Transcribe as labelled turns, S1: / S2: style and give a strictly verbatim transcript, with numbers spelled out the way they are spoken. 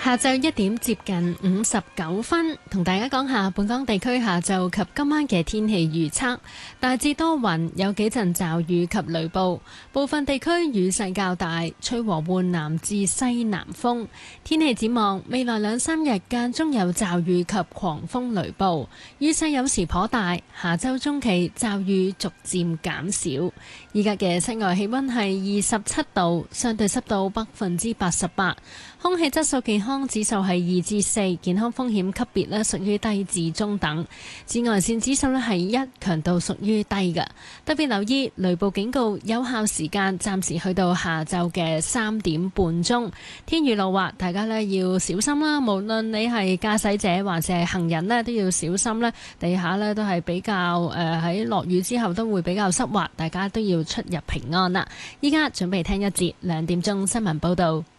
S1: 下晝一點接近五十九分，同大家講下本港地區下晝及今晚嘅天氣預測。大致多雲，有幾陣驟雨及雷暴，部分地區雨勢較大，吹和緩南至西南風。天氣展望未來兩三日間中有驟雨及狂風雷暴，雨勢有時頗大。下週中期驟雨逐漸減少。依家嘅室外氣溫係二十七度，相對濕度百分之八十八，空氣質素健康指數係二至四，健康風險級別呢屬於低至中等。紫外線指數呢係一，強度屬於低嘅。特別留意雷暴警告有效時間暫時去到下晝嘅三點半鐘。天雨路滑，大家呢要小心啦。無論你係駕駛者或者係行人呢，都要小心呢。地下呢都係比較誒喺落雨之後都會比較濕滑，大家都要出入平安啦。依家準備聽一節兩點鐘新聞報道。